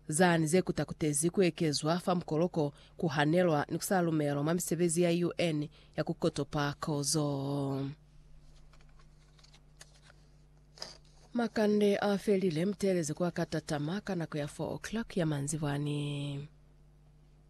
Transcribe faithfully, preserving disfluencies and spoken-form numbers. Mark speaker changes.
Speaker 1: zani zekutakutezi kuekezwa fa mkoloko kuhanelwa ni kusalumelo mamisebezi ya U N ya kukotopa kozo. Makande afelile mteleze kwa katatama kana kwa four o'clock ya manzivani.